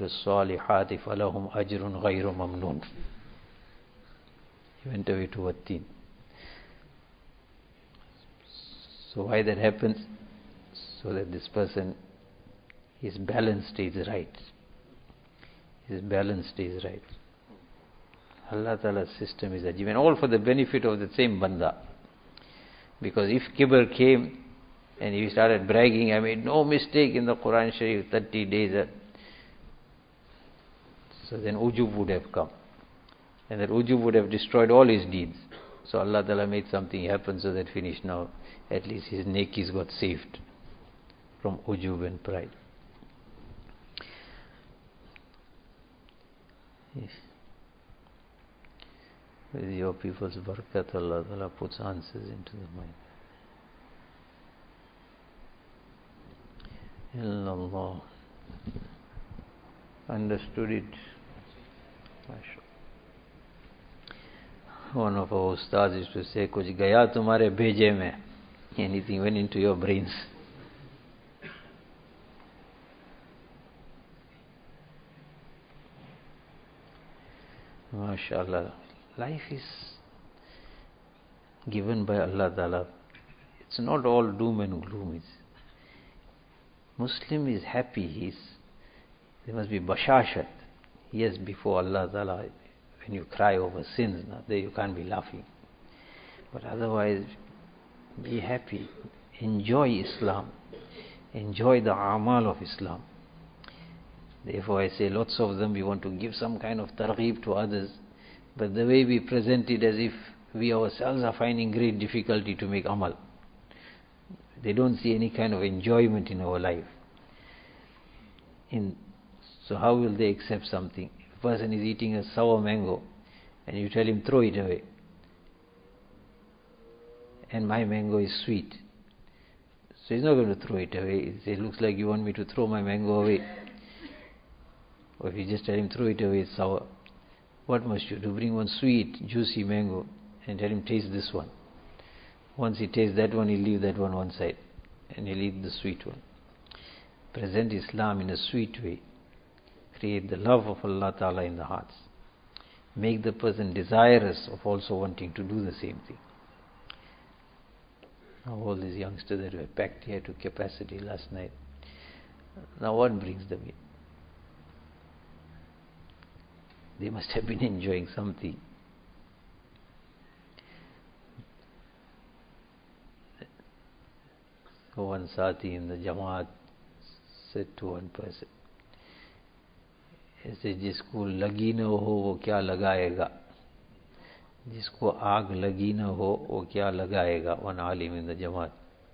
الصالحات فلهم أجر غير ممنون. He went away to Wattin. So why that happens? So that this person, his balance stays right. His balance stays right. Allah Ta'ala's system is ajib, and all for the benefit of the same banda. Because if kibr came and he started bragging, I made no mistake in the Quran Sharif, 30 days, so then ujub would have come. And that ujub would have destroyed all his deeds. So Allah Ta'ala made something happen so that finished now. At least his nekis got saved from ujub and pride. Yes. With your people's barakat, Allah Ta'ala puts answers into the mind. Illallah. Understood it. One of our ustads used to say, kuch gaya tumhare bheje mein. Anything went into your brains. MashaAllah. Life is given by Allah Ta'ala. It's not all doom and gloom. Muslim is happy. There must be bashashat. Yes, before Allah Ta'ala, when you cry over sins, now there you can't be laughing. But otherwise, be happy. Enjoy Islam. Enjoy the amal of Islam. Therefore I say lots of them, we want to give some kind of targheeb to others, but the way we present it as if we ourselves are finding great difficulty to make amal. They don't see any kind of enjoyment in our life. So how will they accept something? If a person is eating a sour mango and you tell him throw it away, and my mango is sweet, so he's not going to throw it away. He says, looks like you want me to throw my mango away. Or if you just tell him throw it away, it's sour. What must you do? Bring one sweet, juicy mango and tell him taste this one. Once he tastes that one, he'll leave that one side and he'll eat the sweet one. Present Islam in a sweet way. Create the love of Allah Ta'ala in the hearts. Make the person desirous of also wanting to do the same thing. Now all these youngsters that were packed here to capacity last night, now what brings them in? They must have been enjoying something. So one sati in the Jamaat said to one person, he said, जिसको लगी न हो वो क्या लगाएगा? जिसको आग लगी न हो वो क्या लगाएगा? One alim in the Jamaat.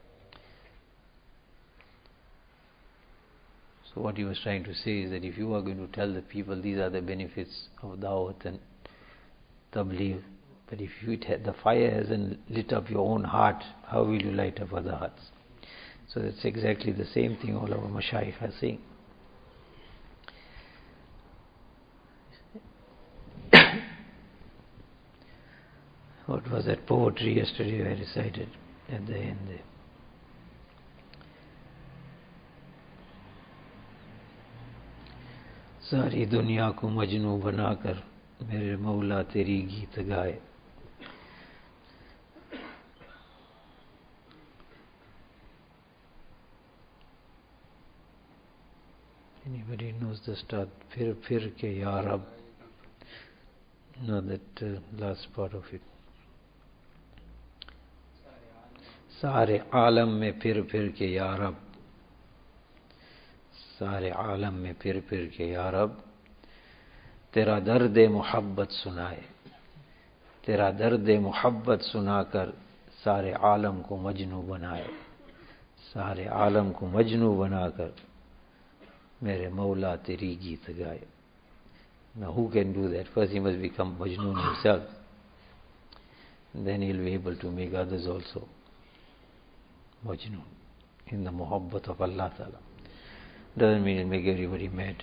So what he was trying to say is that if you are going to tell the people these are the benefits of Dawat and Tabligh, but if the fire hasn't lit up your own heart, how will you light up other hearts? So that's exactly the same thing all our mashayikh are saying. What was that poetry yesterday I recited at the end there? सारी दुनिया को मजनू बनाकर मेरे मौला तेरी गीत गाए. Anybody knows the start? फिर के या रब. No, that last part of it. सारे आलम में फिर के या रब. सारे आलम में फिर के या रब, तेरा दर्द मोहब्बत सुनाए. तेरा दर्द मोहब्बत सुनाकर सारे आलम को मजनू बनाए. सारे आलम को मजनू बनाकर मेरे मौला तेरी गीत गाए. Now who can do that? First he must become Majnun himself. Then he'll be able to make others also Majnun in the muhabbat of Allah Ta'ala. Doesn't mean it'll make everybody mad.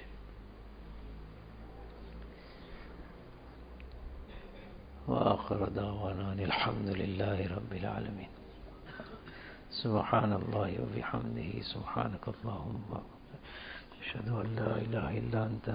وآخر دعوانا الحمد لله رب العالمين. سبحان الله وبحمده سبحانك اللهم أشهد أن لا إله إلا أنت